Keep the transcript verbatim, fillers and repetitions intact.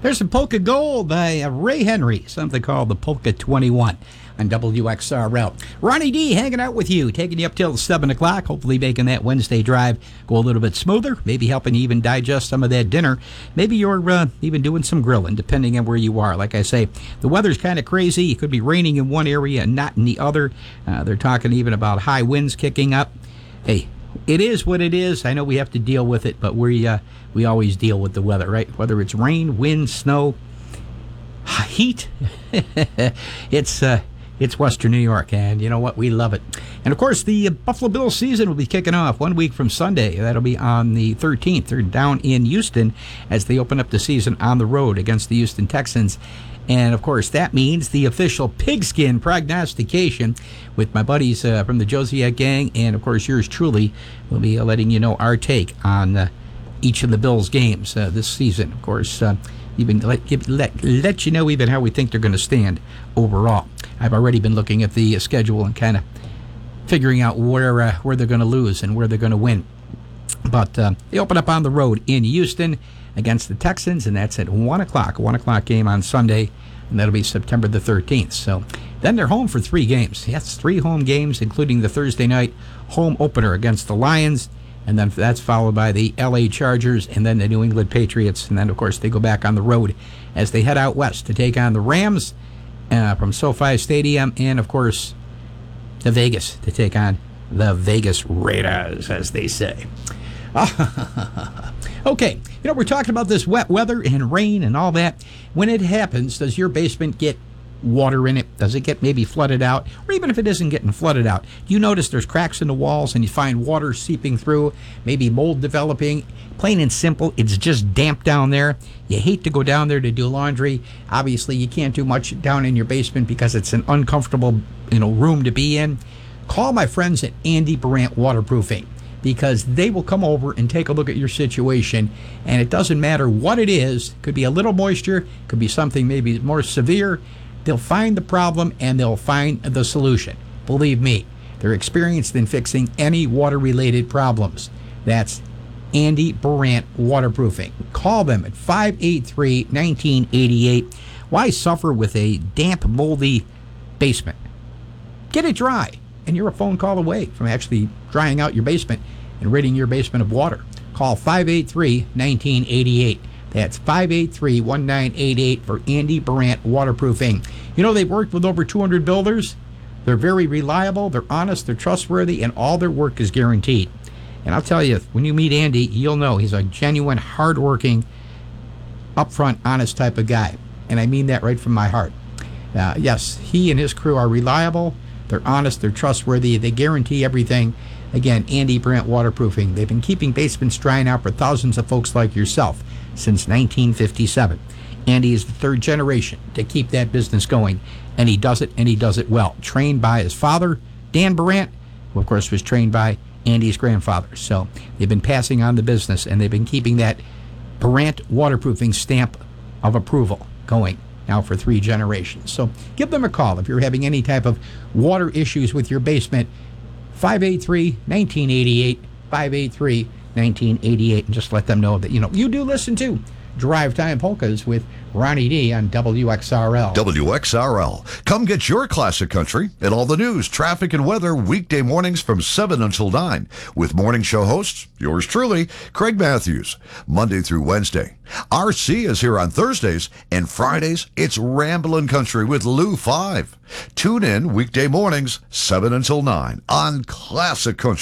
There's some Polka Gold by uh, Ray Henry, something called the Polka twenty-one on W X R L. Ronnie D hanging out with you, taking you up till seven o'clock, hopefully making that Wednesday drive go a little bit smoother, maybe helping you even digest some of that dinner. Maybe you're uh, even doing some grilling, depending on where you are. Like I say, the weather's kind of crazy. It could be raining in one area and not in the other. Uh, they're talking even about high winds kicking up. Hey, it is what it is. I know we have to deal with it, but we uh, we always deal with the weather, right? Whether it's rain, wind, snow, heat, it's uh, it's Western New York, and you know what? We love it. And of course, the uh, Buffalo Bills season will be kicking off one week from Sunday. That'll be on the thirteenth. They're down in Houston as they open up the season on the road against the Houston Texans. And, of course, that means the official pigskin prognostication with my buddies uh, from the Josiah Gang and, of course, yours truly will be uh, letting you know our take on uh, each of the Bills' games uh, this season. Of course, uh, even let, give, let, let you know even how we think they're going to stand overall. I've already been looking at the uh, schedule and kind of figuring out where, uh, where they're going to lose and where they're going to win. But uh, they open up on the road in Houston against the Texans, and that's at one o'clock, a one o'clock game on Sunday, and that'll be September the thirteenth. So then they're home for three games. Yes, three home games, including the Thursday night home opener against the Lions, and then that's followed by the L A Chargers and then the New England Patriots, and then, of course, they go back on the road as they head out west to take on the Rams uh, from SoFi Stadium, and, of course, the Vegas to take on the Vegas Raiders, as they say. Okay, you know, we're talking about this wet weather and rain and all that. When it happens, does your basement get water in it? Does it get maybe flooded out? Or even if it isn't getting flooded out, do you notice there's cracks in the walls and you find water seeping through, maybe mold developing? Plain and simple, it's just damp down there. You hate to go down there to do laundry. Obviously, you can't do much down in your basement because it's an uncomfortable, you know, room to be in. Call my friends at Andy Brandt Waterproofing, because they will come over and take a look at your situation, and it doesn't matter what it is. It could be a little moisture, could be something maybe more severe. They'll find the problem, and they'll find the solution. Believe me, they're experienced in fixing any water-related problems. That's Andy Brandt Waterproofing. Call them at five eight three, one nine eight eight. Why suffer with a damp, moldy basement? Get it dry, and you're a phone call away from actually drying out your basement and ridding your basement of water. Call five eight three, one nine eight eight. That's five eight three, one nine eight eight for Andy Brandt Waterproofing. You know, they've worked with over two hundred builders. They're very reliable, they're honest, they're trustworthy, and all their work is guaranteed. And I'll tell you, when you meet Andy, you'll know he's a genuine, hardworking, upfront, honest type of guy. And I mean that right from my heart. Uh, yes, he and his crew are reliable. They're honest, they're trustworthy, they guarantee everything. Again, Andy Brandt Waterproofing. They've been keeping basements dry now for thousands of folks like yourself since nineteen fifty-seven. Andy is the third generation to keep that business going, and he does it, and he does it well. Trained by his father, Dan Brandt, who, of course, was trained by Andy's grandfather. So they've been passing on the business, and they've been keeping that Brandt Waterproofing stamp of approval going now for three generations. So give them a call if you're having any type of water issues with your basement. five eight three, one nine eight eight, five eight three, one nine eight eight, and just let them know that, you know, you do listen to Drive Time Polkas with Ronnie D on W X R L. W X R L. Come get your classic country and all the news, traffic, and weather weekday mornings from seven until nine with morning show hosts, yours truly, Craig Matthews, Monday through Wednesday. R C is here on Thursdays, and Fridays, it's Ramblin' Country with Lou five. Tune in weekday mornings, seven until nine on Classic Country.